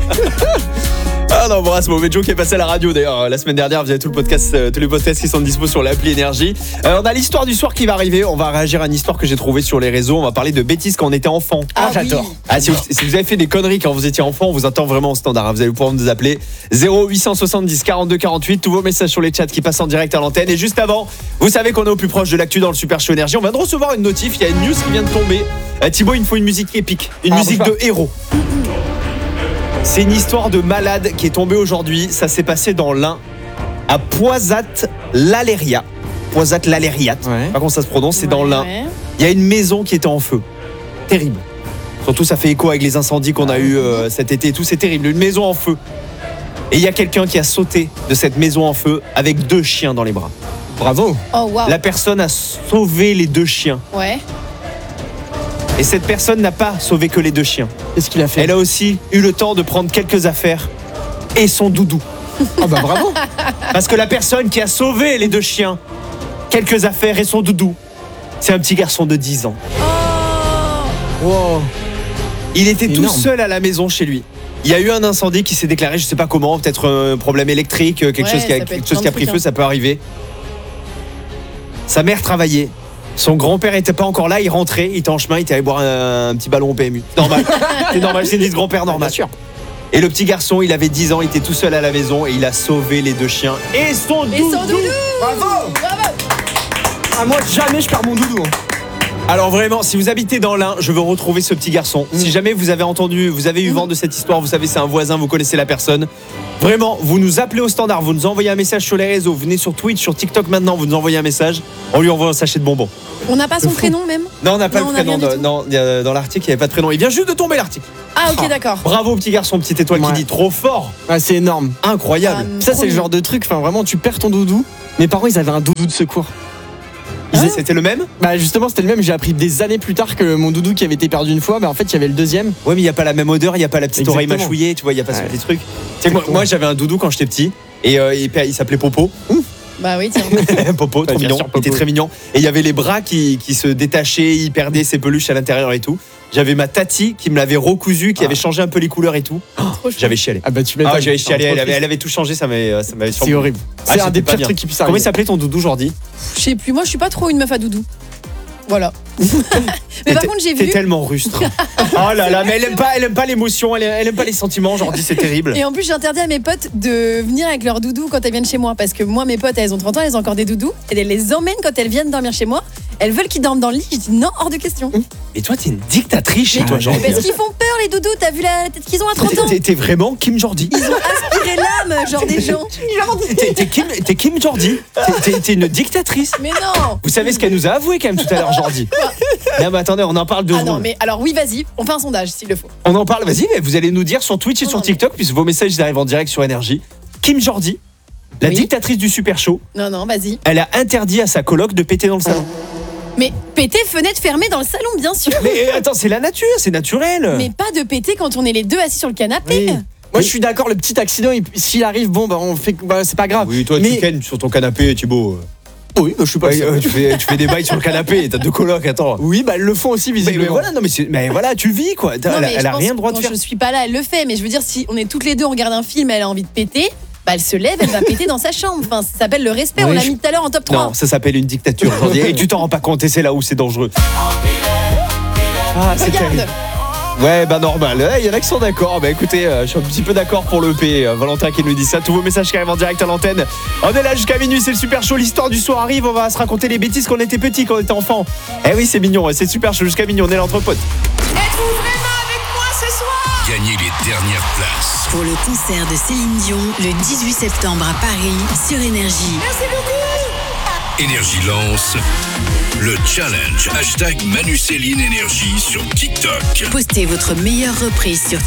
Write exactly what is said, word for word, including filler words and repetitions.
Ah non, bon, c'est mauvais Joe qui est passé à la radio d'ailleurs la semaine dernière. Vous avez tout le podcast, euh, tous les podcasts qui sont dispo sur l'appli Énergie. Euh, on a l'histoire du soir qui va arriver. On va réagir à une histoire que j'ai trouvée sur les réseaux. On va parler de bêtises quand on était enfant. Ah, j'adore. Oui. Ah, si, vous, si vous avez fait des conneries quand vous étiez enfant, on vous attend vraiment au standard. Hein. Vous allez pouvoir nous appeler zéro huit cent soixante-dix quarante-deux quarante-huit. Tous vos messages sur les chats qui passent en direct à l'antenne. Et juste avant, vous savez qu'on est au plus proche de l'actu dans le Super Show Énergie. On vient de recevoir une notif. Il y a une news qui vient de tomber. Euh, Thibaut, il me faut une musique épique, une ah, musique bonsoir. de héros. C'est une histoire de malade qui est tombée aujourd'hui. Ça s'est passé dans l'Ain, à Poisat-l'Aléria. Poisat-l'Alériat. Ouais. Pas comment ça se prononce, c'est Ouais, dans l'Ain. ouais. Il y a une maison qui était en feu. Terrible. Surtout, ça fait écho avec les incendies qu'on a eu euh, cet été et tout. C'est terrible. Une maison en feu. Et il y a quelqu'un qui a sauté de cette maison en feu avec deux chiens dans les bras. Bravo. Oh waouh. La personne a sauvé les deux chiens. Ouais. Et cette personne n'a pas sauvé que les deux chiens. Qu'est-ce qu'il a fait? Elle a aussi eu le temps de prendre quelques affaires et son doudou. Ah bah bravo. Parce que la personne qui a sauvé les deux chiens, quelques affaires et son doudou, c'est un petit garçon de dix ans. Oh. Wow. Il était tout Énorme. seul à la maison chez lui. Il y a eu un incendie qui s'est déclaré, je sais pas comment, peut-être un problème électrique, quelque Ouais, chose qui a, ça peut être quelque chose plein qui a de pris trucs, feu, hein. ça peut arriver. Sa mère travaillait. Son grand-père était pas encore là, il rentrait, il était en chemin, il était allé boire un, un petit ballon au P M U. Normal. C'est normal, c'est une grand-père normal. Bien sûr. Et le petit garçon, il avait dix ans, il était tout seul à la maison et il a sauvé les deux chiens et son Et doudou. son doudou. Bravo. Bravo. Ah moi jamais je perds mon doudou. hein. Alors vraiment, si vous habitez dans l'Ain, je veux retrouver ce petit garçon. Mm. Si jamais vous avez entendu, vous avez eu vent de cette histoire, vous savez c'est un voisin, vous connaissez la personne. Vraiment, vous nous appelez au standard, vous nous envoyez un message sur les réseaux, vous venez sur Twitch, sur TikTok maintenant, vous nous envoyez un message, on lui envoie un sachet de bonbons. On n'a pas son prénom même. Non, on n'a pas Non, le on a prénom, rien du dans, tout. non, il y a- dans l'article, il n'y avait pas de prénom. Il vient juste de tomber l'article. Ah ok Ah. d'accord. Bravo petit garçon, petite étoile qui Ouais. dit trop fort, Ah, c'est énorme. incroyable. Ah, Ça trop c'est le mignon. genre de truc, enfin vraiment tu perds ton doudou. Mes parents ils avaient un doudou de secours. Ils- C'était le même. Bah justement c'était le même, j'ai appris des années plus tard que mon doudou qui avait été perdu une fois, bah en fait il y avait le deuxième. Ouais, mais il n'y a pas la même odeur, il n'y a pas la petite oreille Exactement. mâchouillée, tu vois, il n'y a pas ce Ouais. petit truc. Tu sais, moi, moi, j'avais un doudou quand j'étais petit et euh, il, il s'appelait Popo. Bah oui tiens. Popo, trop bien mignon, sûr, il était Popo. très mignon. Et il y avait les bras qui, qui se détachaient, il perdait ses peluches à l'intérieur et tout. J'avais ma tati qui me l'avait recousu, qui Ah. avait changé un peu les couleurs et tout. Trop chou. J'avais chialé. Ah bah tu m'étonnes. Ah, j'avais chialé, Ah, trop elle avait, triste. elle avait tout changé, ça m'avait ça m'avait C'est surpris. horrible. Ah, C'est un c'était des pas pires bien. trucs qui puissent Comment arriver. il s'appelait ton doudou Jordi? Je sais plus. Moi je suis pas trop une meuf à doudou. Voilà. Mais par T'es- contre j'ai T'es vu. tellement rustre. Oh là là, mais elle aime pas, elle aime pas l'émotion, elle, elle aime pas les sentiments, Jordi, c'est terrible. Et en plus, j'ai interdit à mes potes de venir avec leurs doudous quand elles viennent chez moi. Parce que moi, mes potes, elles ont trente ans, elles ont encore des doudous. Et elles les emmènent quand elles viennent dormir chez moi. Elles veulent qu'ils dorment dans le lit. Je dis non, hors de question. Et toi, t'es une dictatrice chez Mais- toi, mais Jordi. Parce qu'ils font peur, les doudous. T'as vu la tête qu'ils ont à trente ans? T'es- T'es vraiment Kim Jordi. Ils ont aspiré l'âme, genre des gens. T'es t'es Kim, t'es Kim Jordi. T'es- T'es t'es une dictatrice. Mais non. Vous savez ce qu'elle nous a avoué quand même tout à l'heure, Jordi. Non, mais attendez, on en parle de Ah non, mais alors oui, vas-y, on fait un sondage s'il le faut. On en parle, vas-y, mais vous allez nous dire sur Twitch et Non, sur non, TikTok, puisque vos messages ils arrivent en direct sur Énergie. Kim Jordi, la Oui. dictatrice du Super Show, Non, non, vas-y. elle a interdit à sa coloc de péter dans le salon. Mais péter, fenêtre fermée dans le salon, bien sûr. Mais euh, attends, c'est la nature, c'est naturel. Mais pas de péter quand on est les deux assis sur le canapé. Oui. Moi je suis d'accord, le petit accident, il- s'il arrive, bon bah on fait, bah, c'est pas grave. Oui, toi, Mais- tu kennes sur ton canapé, Thibaut. Oui, bah, je suis pas. Ouais, le seul. euh, tu, fais, tu fais des bails sur le canapé, t'as deux colocs, attends. Oui, bah elles le font aussi Mais, visiblement. mais voilà, non, mais, c'est- mais voilà, tu vis quoi. Non, elle mais elle je a pense- rien le droit de bon, faire. Je suis pas là, elle le fait, mais je veux dire, si on est toutes les deux, on regarde un film, elle a envie de péter, bah elle se lève, elle va péter dans sa chambre. Enfin, ça s'appelle le respect, Oui, on l'a je- mis tout à l'heure en top trois. Non, ça s'appelle une dictature aujourd'hui. Et tu t'en rends pas compte, et c'est là où c'est dangereux. Ah, c'est Regarde. terrible. Ouais, bah normal. Il y en a qui sont d'accord. Bah écoutez, euh, je suis un petit peu d'accord pour le P. Euh, Valentin qui nous dit ça. Tous vos messages qui arrivent en direct à l'antenne. On est là jusqu'à minuit, c'est le Super Show. L'histoire du soir arrive. On va se raconter les bêtises qu'on était petits, quand on était enfant. Eh oui, c'est mignon. C'est Super Show jusqu'à minuit. On est là entre potes. Êtes-vous vraiment avec moi ce soir? Gagnez les dernières places. Pour le concert de Céline Dion, le dix-huit septembre à Paris, sur Énergie. Merci beaucoup. Énergie lance le challenge hashtag Manu Céline Énergie sur TikTok. Postez votre meilleure reprise sur